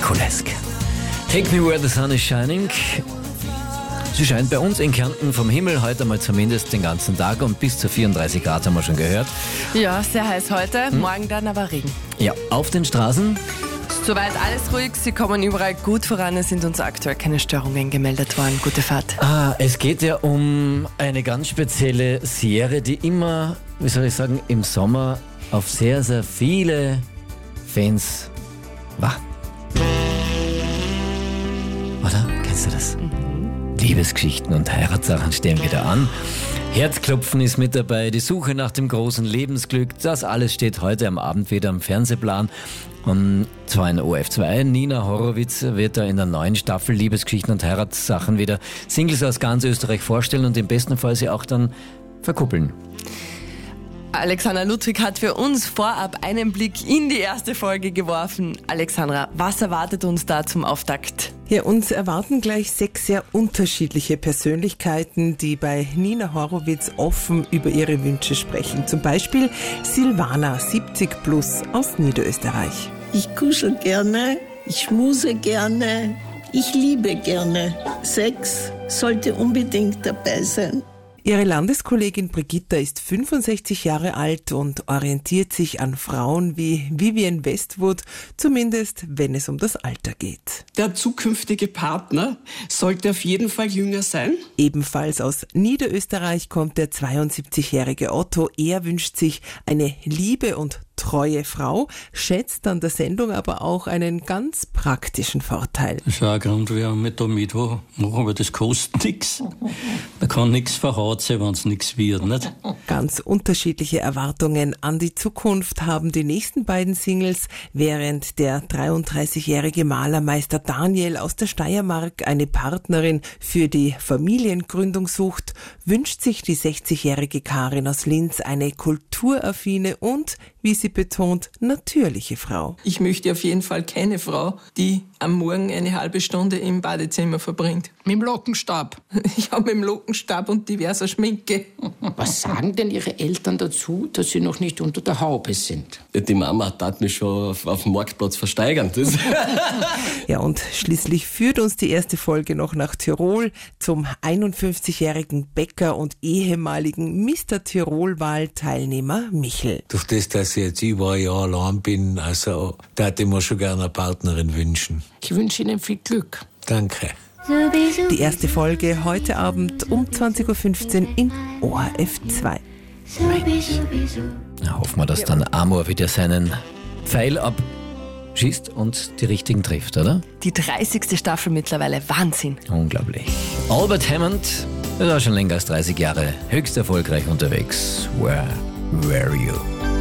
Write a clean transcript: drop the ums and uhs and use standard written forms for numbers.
Nicolesk. Take me where the sun is shining. Sie scheint bei uns in Kärnten vom Himmel heute mal zumindest den ganzen Tag und bis zu 34 Grad haben wir schon gehört. Ja, sehr heiß heute, morgen dann aber Regen. Ja, auf den Straßen. Soweit alles ruhig, sie kommen überall gut voran, es sind uns aktuell keine Störungen gemeldet worden. Gute Fahrt. Es geht ja um eine ganz spezielle Serie, die immer, wie soll ich sagen, im Sommer auf sehr, sehr viele Fans war. Oder? Kennst du das? Liebesgeschichten und Heiratssachen stehen wieder an. Herzklopfen ist mit dabei, die Suche nach dem großen Lebensglück. Das alles steht heute am Abend wieder am Fernsehplan. Und zwar in ORF2. Nina Horowitz wird da in der neuen Staffel Liebesgeschichten und Heiratssachen wieder Singles aus ganz Österreich vorstellen und im besten Fall sie auch dann verkuppeln. Alexandra Ludwig hat für uns vorab einen Blick in die erste Folge geworfen. Alexandra, was erwartet uns da zum Auftakt? Ja, uns erwarten gleich 6 sehr unterschiedliche Persönlichkeiten, die bei Nina Horowitz offen über ihre Wünsche sprechen. Zum Beispiel Silvana, 70 plus aus Niederösterreich. Ich kuschel gerne, ich schmuse gerne, ich liebe gerne. Sex sollte unbedingt dabei sein. Ihre Landeskollegin Brigitta ist 65 Jahre alt und orientiert sich an Frauen wie Vivienne Westwood, zumindest wenn es um das Alter geht. Der zukünftige Partner sollte auf jeden Fall jünger sein. Ebenfalls aus Niederösterreich kommt der 72-jährige Otto. Er wünscht sich eine liebe und treue Frau, schätzt an der Sendung aber auch einen ganz praktischen Vorteil. Das ist auch ein Grund, warum ich da mitmache, aber das kostet nichts. Da kann nichts verhaut sein, wenn es nichts wird, nicht? Ganz unterschiedliche Erwartungen an die Zukunft haben die nächsten beiden Singles, während der 33-jährige Malermeister Daniel aus der Steiermark eine Partnerin für die Familiengründung sucht, wünscht sich die 60-jährige Karin aus Linz eine kulturaffine und, wie sie betont, natürliche Frau. Ich möchte auf jeden Fall keine Frau, die am Morgen eine halbe Stunde im Badezimmer verbringt. Mit dem Lockenstab? Ja, mit dem Lockenstab und diverser Schminke. Was sagen denn Ihre Eltern dazu, dass Sie noch nicht unter der Haube sind? Die Mama tat mich schon auf dem Marktplatz versteigern. Ja, und schließlich führt uns die erste Folge noch nach Tirol zum 51-jährigen Bäcker und ehemaligen Mr. Tirol-Wahl-Teilnehmer Michel. Durch das, dass ich jetzt über ein Jahr allein bin, also da hätte ich mir schon gerne eine Partnerin wünschen. Ich wünsche Ihnen viel Glück. Danke. Die erste Folge heute Abend um 20.15 Uhr in ORF 2. Ja, hoffen wir, dass dann Amor wieder seinen Pfeil abschießt und die richtigen trifft, oder? Die 30. Staffel mittlerweile, Wahnsinn. Unglaublich. Albert Hammond ist auch schon länger als 30 Jahre höchst erfolgreich unterwegs. Where were you?